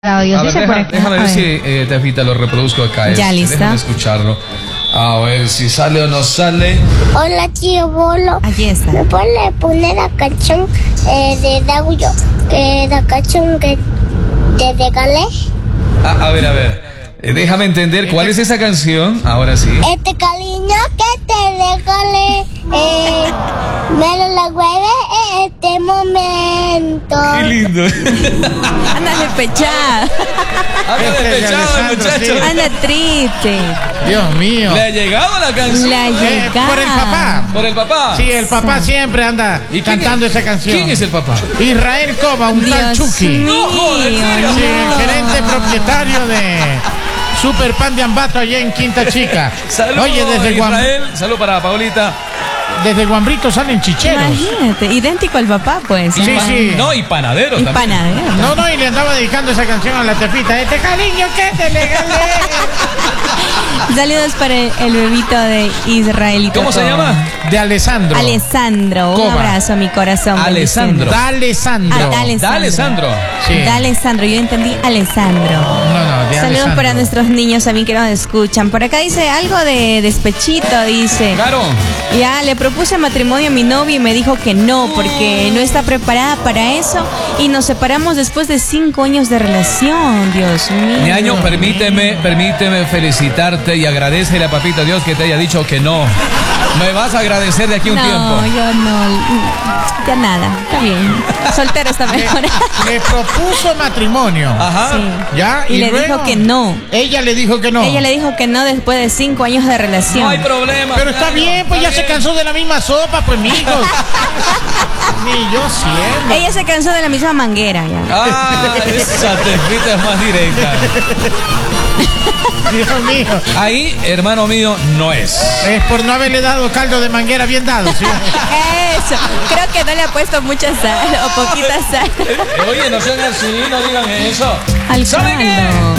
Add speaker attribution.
Speaker 1: audios.
Speaker 2: A ver, déjame ver si Tefita lo reproduzco acá.
Speaker 1: Ya, listo.
Speaker 2: Déjame escucharlo. A ver si sale o no sale.
Speaker 3: Hola, tío Bolo.
Speaker 1: Aquí está.
Speaker 3: ¿Me puede poner la canción de Daguyo? La canción que te regalé.
Speaker 2: A ver. Déjame entender cuál es esa canción. Ahora sí.
Speaker 3: Este cariño que te regalé. Me lo lagüeve en este momento.
Speaker 2: Qué lindo.
Speaker 1: Anda despechada.
Speaker 2: Anda despechado el muchacho.
Speaker 1: Sí. Anda triste.
Speaker 4: Dios mío.
Speaker 2: ¿Le ha llegado la canción?
Speaker 1: Le ha llegado.
Speaker 4: Por el papá.
Speaker 2: ¿Por el papá?
Speaker 4: Sí, el papá siempre anda cantando esa canción.
Speaker 2: ¿Quién es el papá?
Speaker 4: Israel Coma, un tal Chucky.
Speaker 1: Mío,
Speaker 4: Sí, el gerente propietario de Super Pan de Ambato allá en Quinta Chica.
Speaker 2: Saludos,
Speaker 4: Oye, desde
Speaker 2: Israel. Saludos para Paulita.
Speaker 4: Desde Guambrito salen chicheros.
Speaker 1: Imagínate, idéntico al papá, pues.
Speaker 4: Sí, sí.
Speaker 2: No, y panadero
Speaker 1: Y
Speaker 2: también.
Speaker 1: panadero.
Speaker 4: No, y le andaba dedicando esa canción a la Tefita. Este cariño que te regalé.
Speaker 1: Saludos para el bebito de Israelito.
Speaker 2: ¿Cómo se llama?
Speaker 4: De Alessandro.
Speaker 1: Alessandro. Un
Speaker 4: Coma.
Speaker 1: abrazo a mi corazón.
Speaker 2: Alessandro.
Speaker 4: D'Alessandro.
Speaker 1: Ah,
Speaker 2: Alessandro.
Speaker 4: Sí.
Speaker 1: Alessandro, yo entendí Alessandro.
Speaker 4: No, de
Speaker 1: Saludos
Speaker 4: Alessandro.
Speaker 1: para nuestros niños también que nos escuchan. Por acá dice algo de despechito, dice.
Speaker 2: Claro.
Speaker 1: Ya, le propuse matrimonio a mi novia y me dijo que no, porque no está preparada para eso. Y nos separamos después de 5 años de relación, Dios mío.
Speaker 2: Ñaño, permíteme felicitarte y agradecele a Papito Dios que te haya dicho que no. Me vas a agradecer de aquí a un tiempo.
Speaker 1: No, yo no. Ya nada, está bien. Soltero está mejor.
Speaker 4: Le propuso matrimonio.
Speaker 2: Ajá.
Speaker 1: Sí.
Speaker 4: ¿Ya?
Speaker 1: Y le
Speaker 4: luego,
Speaker 1: dijo que no.
Speaker 4: Ella le dijo que no.
Speaker 1: Ella le dijo que no después de 5 años de relación.
Speaker 2: No hay problema.
Speaker 4: Pero está
Speaker 2: Ñaño,
Speaker 4: bien, pues
Speaker 2: está
Speaker 4: ya se
Speaker 2: bien.
Speaker 4: cansó de la misma sopa, pues mijos. Ni yo siento.
Speaker 1: Ella se cansó de la misma manguera ya.
Speaker 2: Ah, esa Tefita es más directa.
Speaker 4: Dios mío.
Speaker 2: Ahí, hermano mío, no es.
Speaker 4: Es por no haberle dado caldo de manguera bien dado, ¿sí?
Speaker 1: Eso. Creo que no le ha puesto mucha sal o poquita sal.
Speaker 2: Oye, no sean así, no digan eso.
Speaker 1: Al
Speaker 2: ¿Saben qué?
Speaker 1: caldo.